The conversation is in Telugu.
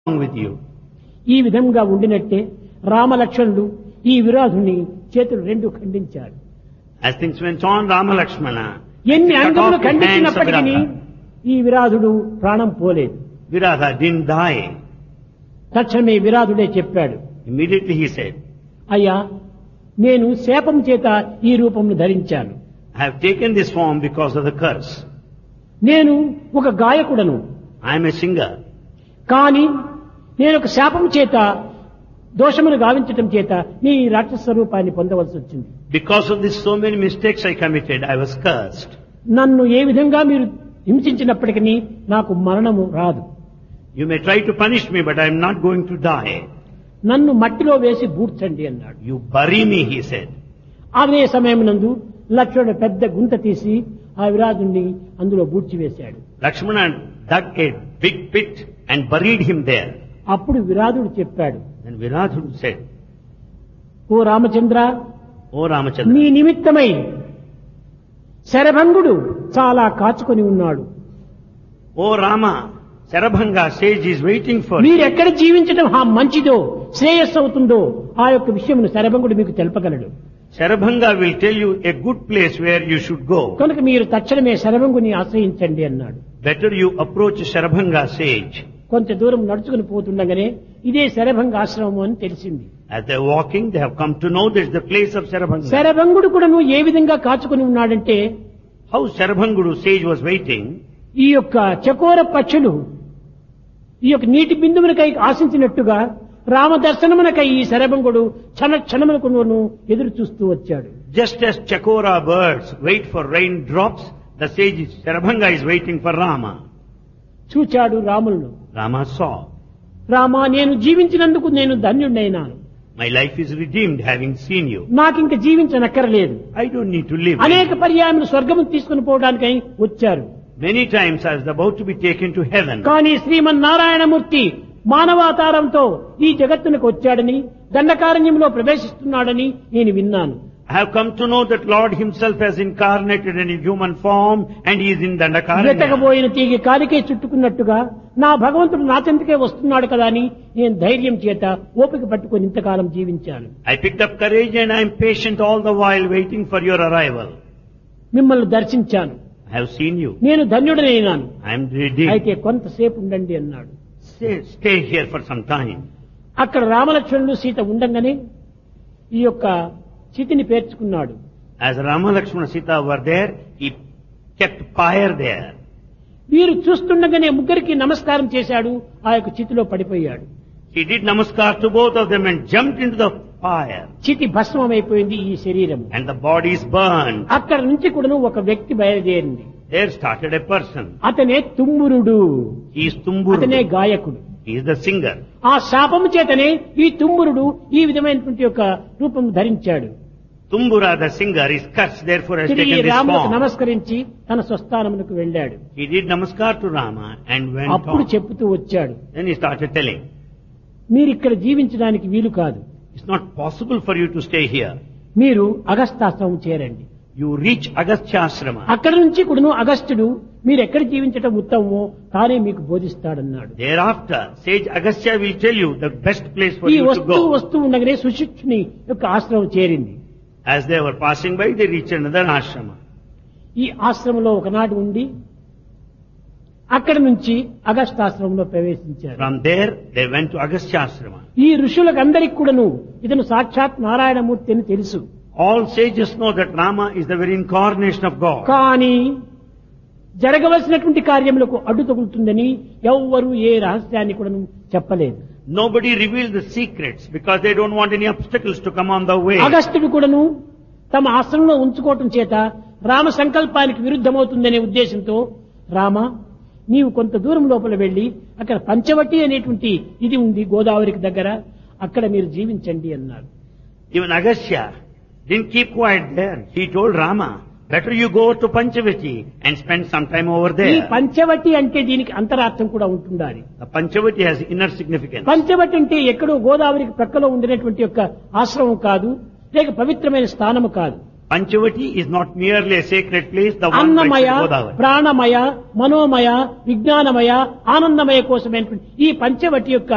with you. ఈ విధంగా ఉండినట్టే రామలక్ష్మణుడు ఈ విరాధుని చేతులు రెండు ఖండించాడు. As things went on, Rama Lakshmana ఎన్ని cut అంగములు off the hands of ఖండించినప్పటికీ Viratha. ఈ విరాధుడు ప్రాణం పోలేదు. Viratha didn't die. తక్షణమే విరాధుడే చెప్పాడు, Immediately he said, అయ్యా నేను శాపం చేత ఈ రూపంను ధరించాను. I have taken this form because of the curse. నేను ఒక గాయకుడను, I am a singer. కానీ నేను ఒక శాపం చేత దోషమును గావించటం చేత నీ రాక్షస స్వరూపాన్ని పొందవలసి వచ్చింది. Because of this so many mistakes I committed, I was cursed. నన్ను ఏ విధంగా మీరు హింసించినప్పటికీ నాకు మరణము రాదు. You may try to punish me, but I am not going to die. నన్ను మట్టిలో వేసి బూడ్చండి అన్నాడు. You bury me, he said. అదే సమయం నందు లక్ష్మణుడు పెద్ద గుంత తీసి ఆ విరాజుని అందులో బూడ్చివేశాడు. Lakshmana dug a big pit and buried him there. అప్పుడు విరాధుడు చెప్పాడు, Then Viratha said, ఓ రామచంద్ర, O Ramachandra, నీ నిమిత్తమై శరభంగుడు చాలా కాచుకొని ఉన్నాడు. O Rama, Sarabhanga sage is waiting for you. మీరెక్కడ జీవించడం మంచిదో శ్రేయస్సు అవుతుందో ఆ యొక్క విషయమును శరభంగుడు మీకు తెలపగలడు. Sarabhanga will tell you a good place where you should go. కనుక మీరు తక్షణమే శరభంగుని ఆశ్రయించండి అన్నాడు. Better you approach Sarabhanga sage. కొంత దూరం నడుచుకుని పోతుండగానే ఇదే శరభంగ ఆశ్రమం అని తెలిసింది. As they are walking, they have come to know this is the place of Sarabhanga. శరభంగుడు కూడా ఏ విధంగా కాచుకొని ఉన్నాడంటే, How Sarabhangudu sage was waiting. ఈ యొక్క చకోర పక్షులు ఈ యొక్క నీటి బిందువులకై ఆశించినట్టుగా రామ దర్శనమునకై ఈ శరభంగుడు క్షణమునకు ఎదురు చూస్తూ వచ్చాడు. Just as Chakora birds wait for raindrops, the sage Sarabhanga is waiting for Rama. చూచాడు రాములను. Rama saw, రామా, నేను జీవించినందుకు నేను ధన్యుడైనాను. my life is redeemed having seen you. నాకింక జీవించనక్కర్లేదు. I don't need to live. అనేక పర్యాయములు స్వర్గము తీసుకుని పోవడానికై వచ్చారు. Many times I was about to be taken to heaven. కానీ శ్రీమన్నారాయణమూర్తి మానవాతారంతో ఈ జగత్తునకు వచ్చాడని, దండకారణ్యంలో ప్రవేశిస్తున్నాడని నేను విన్నాను. I have come to know that Lord himself has incarnated in a human form and he is in Dandakaranya. వెతకబోయిన తీగి కాలికే చుట్టుకున్నట్టుగా నా భగవంతుడు నా చెంతకే వస్తున్నాడు కదా అని నేను ధైర్యం చేత ఓపిక పట్టుకొని ఇంతకాలం జీవించాను. I picked up courage and I am patient all the while waiting for your arrival. మిమ్మల్ని దర్శించాను, I have seen you. నేను ధన్యుడనైనాను. I am redeemed. అయితే కొంతసేపు ఉండండి అన్నాడు. Stay here for some time. అక్కడ రామలక్ష్మణుడు సీత ఉండంగానే ఈ యొక్క చితిని పేర్చుకున్నాడు. As Rama, Lakshmana, Sita were there, he kept fire there. వీరు చూస్తుండగానే ముగ్గురికి నమస్కారం చేశాడు. ఆ యొక్క చితిలో పడిపోయాడు. He did namaskar to both of them and jumped into the fire. చితి భస్మమైపోయింది ఈ శరీరం. And the body is burned. అక్కడ నుంచి కూడా ఒక వ్యక్తి బయలుదేరింది. There started a person. అతనే తుమ్మురుడు, He is Tumburu. అతనే గాయకుడు. He is the singer. ఆ శాపము చేతనే ఈ తుమ్మురుడు ఈ విధమైనటువంటి యొక్క రూపం ధరించాడు. Tumbura, the singer, is cursed, therefore has తిరిగి taken this రాములకు form. నమస్కరించి తన స్వస్థానమునకు వెళ్ళాడు. He did namaskar to Rama and went అప్పుడు on. చెప్పుతూ వచ్చాడు, Then he started telling, మీరిక్కడ జీవించడానికి వీలు కాదు. it's not possible for you to stay here. మీరు అగస్తాశ్రమం చేరండి. You reach Agasthyasrama. అక్కడ నుంచి కూడాను అగస్త్యుడు మీరు ఎక్కడ జీవించటం ఉత్తమమో తానే మీకు బోధిస్తాడన్నాడు. Thereafter, sage Agastya will tell you the best place for ఈ you to go. వస్తూ ఉండగానే సుశిక్షుని యొక్క ఆశ్రమం చేరింది. As they were passing by, they reached another ashrama. ఈ ఆశ్రమంలో ఒకనాడు ఉండి అక్కడి నుంచి అగస్తాశ్రమంలో ప్రవేశించారు. From there, they went to Agasthyasrama. ఈ ఋషులకు అందరికి కూడాను ఇతను సాక్షాత్ నారాయణమూర్తి అని తెలుసు. All sages know that Rama is the very incarnation of God. కానీ జరగవలసినటువంటి కార్యములకు అడ్డు తగులుతుందని ఎవ్వరూ ఏ రహస్యాన్ని కూడా చెప్పలేదు. Nobody revealed the secrets because they don't want any obstacles to come on the way. అగస్త్యుడు కూడాను తమ ఆశ్రమంలో ఉంచుకోవటం చేత రామ సంకల్పానికి విరుద్ధమవుతుందనే ఉద్దేశంతో, రామ నీవు కొంత దూరం లోపల వెళ్లి అక్కడ పంచవటి అనేటువంటి ఇది ఉంది గోదావరికి దగ్గర, అక్కడ మీరు జీవించండి అన్నారు. Even Agastya didn't keep quiet there. He told Rama, better you go to Panchavati and spend some time over ఈ there. పంచవటి అంటే దీనికి అంతరార్థం కూడా ఉంటుండాలి. The Panchavati has inner significance. Panchavati అంటే ఎక్కడో గోదావరికి ప్రక్కలో ఉండినటువంటి యొక్క ఆశ్రమం కాదు, లేక పవిత్రమైన స్థానము కాదు. Panchavati is not merely a sacred place, the one Annamayya, next to Godavari. ప్రాణమయ, మనోమయ, విజ్ఞానమయ, ఆనందమయ కోసమైనటువంటి ఈ పంచవటి యొక్క